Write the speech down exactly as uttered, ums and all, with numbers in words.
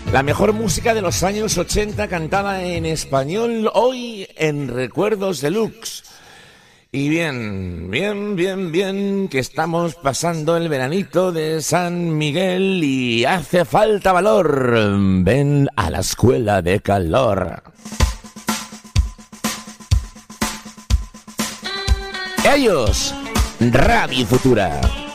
La mejor música de los años ochenta cantada en español, hoy en Recuerdos Deluxe. Y bien, bien, bien, bien, que estamos pasando el veranito de San Miguel y hace falta valor. Ven a la escuela de calor. Ellos, Radio Futura.